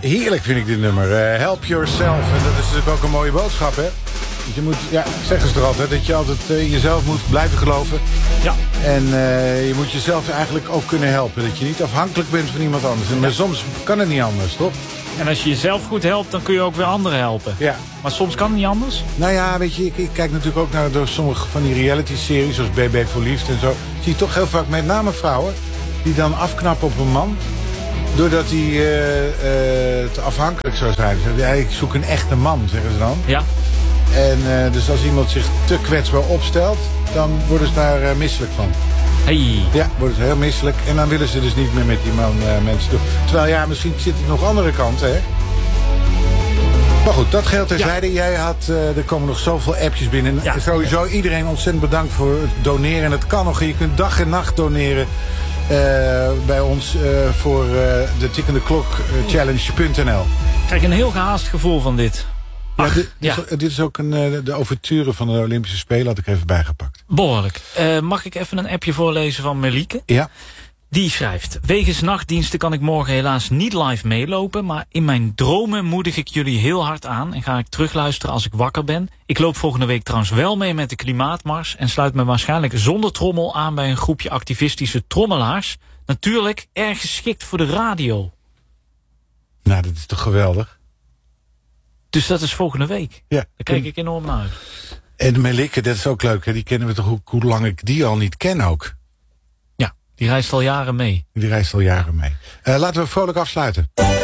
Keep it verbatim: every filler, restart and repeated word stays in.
Heerlijk vind ik dit nummer. Uh, help yourself. En dat is natuurlijk ook een mooie boodschap, hè? Je moet, ja, zeggen ze er altijd, dat je altijd uh, jezelf moet blijven geloven. Ja. En uh, je moet jezelf eigenlijk ook kunnen helpen. Dat je niet afhankelijk bent van iemand anders. En, ja. Maar soms kan het niet anders, toch? En als je jezelf goed helpt, dan kun je ook weer anderen helpen. Ja. Maar soms kan het niet anders? Nou ja, weet je, ik, ik kijk natuurlijk ook naar door sommige van die reality-series, zoals B B Verliefd en zo. Zie je toch heel vaak met name vrouwen die dan afknappen op een man. Doordat hij uh, uh, te afhankelijk zou zijn. Ja, ik zoek een echte man, zeggen ze dan. Ja. En uh, dus als iemand zich te kwetsbaar opstelt, dan worden ze daar uh, misselijk van. Hey. Ja, worden ze heel misselijk. En dan willen ze dus niet meer met die man uh, mensen doen. Terwijl ja, misschien zit het nog andere kanten, hè? Maar goed, dat geldt terzijde. Ja. Jij had, uh, er komen nog zoveel appjes binnen. Ja. Sowieso iedereen ontzettend bedankt voor het doneren. En het kan nog. Je kunt dag en nacht doneren. Uh, bij ons uh, voor uh, de tikkende klok uh, challenge punt n l. Ik krijg een heel gehaast gevoel van dit. Ach, ja, dit, ja. Is, dit is ook een, uh, de ouverture van de Olympische Spelen, had ik even bijgepakt. Behoorlijk. Uh, mag ik even een appje voorlezen van Melieke? Ja. Die schrijft: wegens nachtdiensten kan ik morgen helaas niet live meelopen, maar in mijn dromen moedig ik jullie heel hard aan en ga ik terugluisteren als ik wakker ben. Ik loop volgende week trouwens wel mee met de klimaatmars en sluit me waarschijnlijk zonder trommel aan bij een groepje activistische trommelaars. Natuurlijk erg geschikt voor de radio. Nou, dat is toch geweldig? Dus dat is volgende week. Ja. Daar kijk ik enorm naar uit. En Melikke, dat is ook leuk, hè? Die kennen we toch hoe, hoe lang ik die al niet ken ook. Ja, die reist al jaren mee. Die reist al jaren mee. Uh, laten we vrolijk afsluiten.